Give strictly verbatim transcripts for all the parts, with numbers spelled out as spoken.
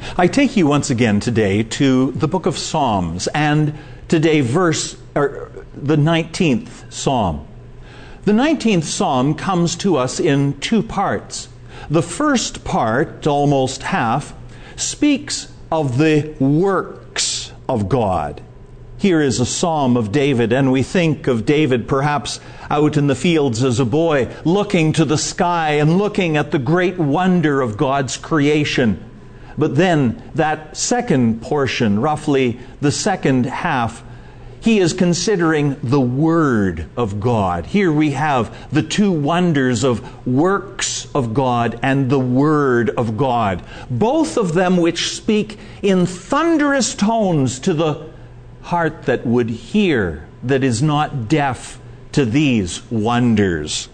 I take you once again today to the book of Psalms, and today verse, or the nineteenth Psalm. The nineteenth Psalm comes to us in two parts. The first part, almost half, speaks of the works of God. Here is a psalm of David, and we think of David perhaps out in the fields as a boy, looking to the sky and looking at the great wonder of God's creation. But then that second portion, roughly the second half, he is considering the Word of God. Here we have the two wonders of works of God and the Word of God, both of them which speak in thunderous tones to the heart that would hear, that is not deaf to these wonders.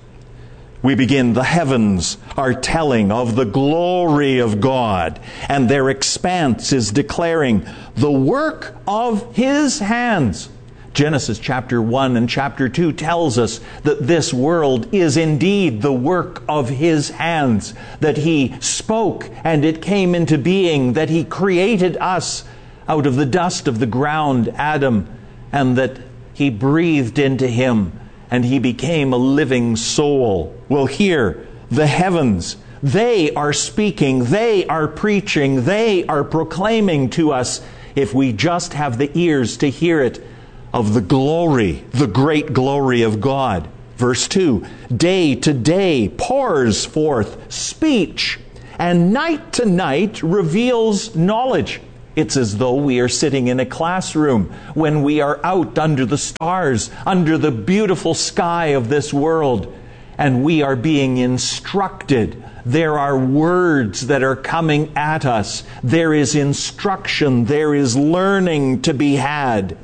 We begin, the heavens are telling of the glory of God, and their expanse is declaring the work of His hands. Genesis chapter one and chapter two tells us that this world is indeed the work of His hands, that He spoke and it came into being, that He created us out of the dust of the ground, Adam, and that He breathed into him and he became a living soul. Well, here, the heavens, they are speaking, they are preaching, they are proclaiming to us, if we just have the ears to hear it, of the glory, the great glory of God. Verse two, day to day pours forth speech, and night to night reveals knowledge. It's as though we are sitting in a classroom when we are out under the stars, under the beautiful sky of this world, and we are being instructed. There are words that are coming at us. There is instruction. There is learning to be had.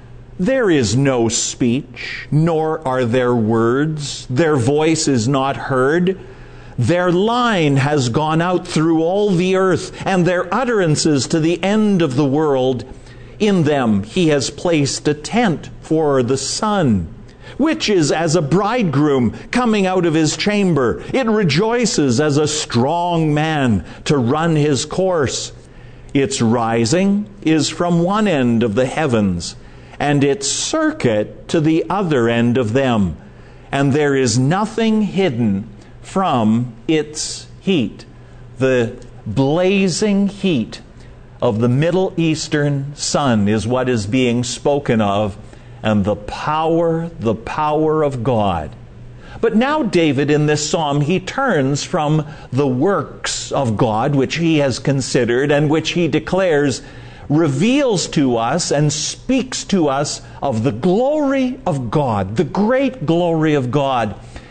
There is no speech, nor are there words. Their voice is not heard. Their line has gone out through all the earth, and their utterances to the end of the world. In them He has placed a tent for the sun, which is as a bridegroom coming out of his chamber. It rejoices as a strong man to run his course. Its rising is from one end of the heavens, and its circuit to the other end of them. And there is nothing hidden from its heat. The blazing heat of the Middle Eastern sun is what is being spoken of, and the power, the power of God. But now David in this psalm, he turns from the works of God, which he has considered and which he declares reveals to us and speaks to us of the glory of God, the great glory of God.